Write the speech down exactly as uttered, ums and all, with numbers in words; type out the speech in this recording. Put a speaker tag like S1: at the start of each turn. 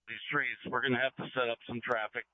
S1: these trees. We're going to have to set up some traffic.